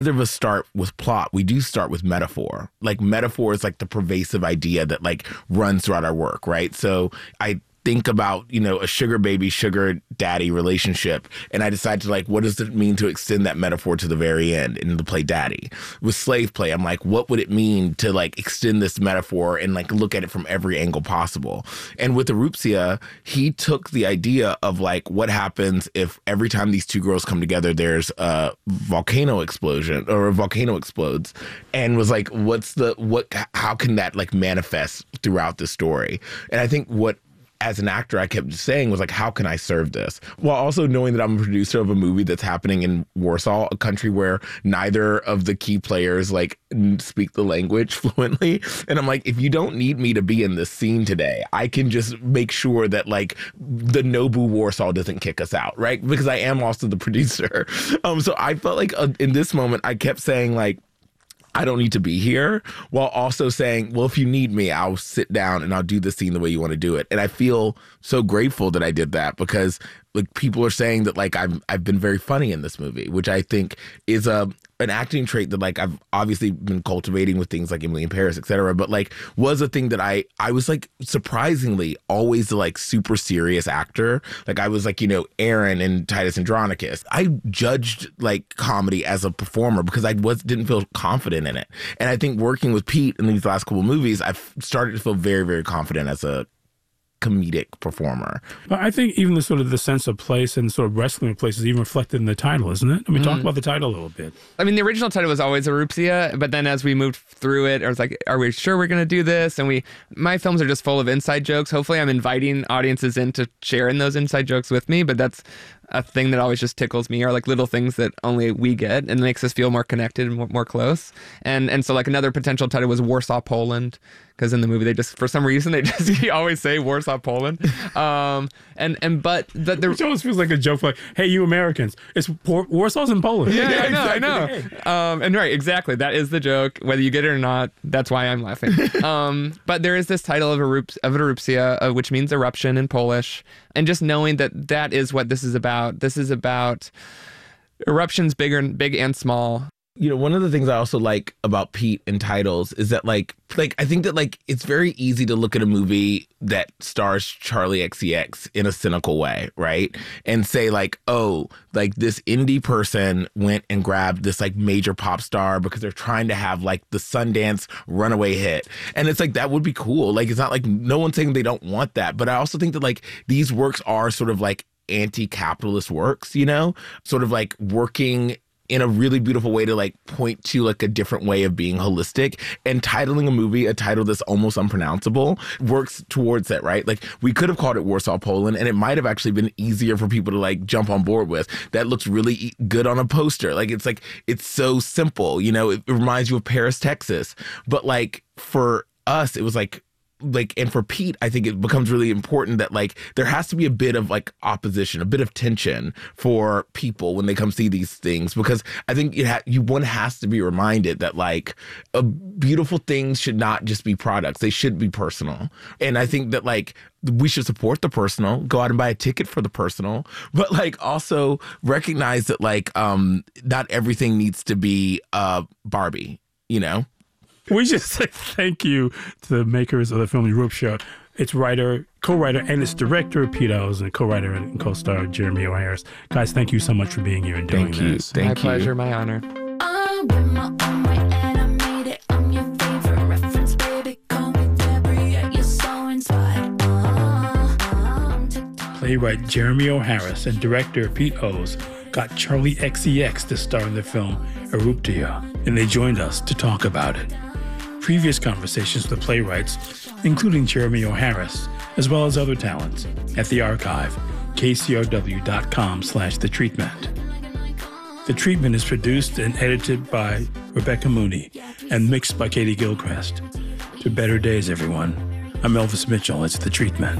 of a start with plot, we do start with metaphor. Like metaphor is like the pervasive idea that like runs throughout our work, right? So I think about, a sugar baby, sugar daddy relationship. And I decide to like, what does it mean to extend that metaphor to the very end and to play daddy? With slave play, I'm like, what would it mean to like extend this metaphor and like look at it from every angle possible? And with Erupcia, he took the idea of like, what happens if every time these two girls come together, there's a volcano explosion or a volcano explodes, and was like, how can that like manifest throughout the story? And I think what, as an actor, I kept saying was like, how can I serve this? While also knowing that I'm a producer of a movie that's happening in Warsaw, a country where neither of the key players like speak the language fluently. And I'm like, if you don't need me to be in this scene today, I can just make sure that like the Nobu Warsaw doesn't kick us out, right? Because I am also the producer. So I felt like in this moment, I kept saying like, I don't need to be here, while also saying, well, if you need me, I'll sit down and I'll do the scene the way you want to do it. And I feel so grateful that I did that, because like people are saying that like I've been very funny in this movie, which I think is an acting trait that like I've obviously been cultivating with things like Emily in Paris, et cetera, but like was a thing that I was like surprisingly always the like super serious actor. Like I was like, Aaron in Titus Andronicus. I judged like comedy as a performer because I didn't feel confident in it. And I think working with Pete in these last couple of movies, I've started to feel very, very confident as a comedic performer. But I think even the sort of the sense of place and sort of wrestling of place is even reflected in the title, isn't it? I mean, talk about the title a little bit. I mean, the original title was always Erupcia, but then as we moved through it, I was like, are we sure we're going to do this? And my films are just full of inside jokes. Hopefully I'm inviting audiences in to share in those inside jokes with me, but that's a thing that always just tickles me, are like little things that only we get and makes us feel more connected and more close. And so like another potential title was Warsaw, Poland, because in the movie they just, for some reason, they just always say Warsaw, Poland. But Which always feels like a joke, like, hey, you Americans, it's Warsaw's in Poland. Yeah, I know. And right, exactly. That is the joke. Whether you get it or not, that's why I'm laughing. But there is this title of Erupcia, which means eruption in Polish. And just knowing that that is what this is about. This is about eruptions, big and small. One of the things I also like about Pete and titles is that like I think that like it's very easy to look at a movie that stars Charlie XCX in a cynical way, right? And say like, oh, like this indie person went and grabbed this like major pop star because they're trying to have like the Sundance runaway hit. And it's like, that would be cool. Like, it's not like no one's saying they don't want that. But I also think that like these works are sort of like anti-capitalist works, sort of like working in a really beautiful way to like point to like a different way of being holistic, and titling a movie a title that's almost unpronounceable works towards that, right? Like we could have called it Warsaw, Poland, and it might have actually been easier for people to like jump on board with. That looks really good on a poster. Like it's so simple, it reminds you of Paris, Texas. But like for us, it was like, and for Pete, I think it becomes really important that like there has to be a bit of like opposition, a bit of tension for people when they come see these things, because I think one has to be reminded that like beautiful things should not just be products; they should be personal. And I think that like we should support the personal, go out and buy a ticket for the personal, but like also recognize that like not everything needs to be Barbie, We just say thank you to the makers of the film Erupcia. Its writer, co-writer, and its director, Pete Owes, and co-writer and co-star Jeremy O. Harris. Guys, thank you so much for being here and doing this. Thank you. My pleasure, my honor. Playwright Jeremy O. Harris and director Pete Owes got Charlie XCX to star in the film Erupcia, and they joined us to talk about it. Previous conversations with the playwrights, including Jeremy O. Harris, as well as other talents, at the archive, kcrw.com/The Treatment. The Treatment is produced and edited by Rebecca Mooney and mixed by Katie Gilchrist. To better days, everyone. I'm Elvis Mitchell. It's The Treatment.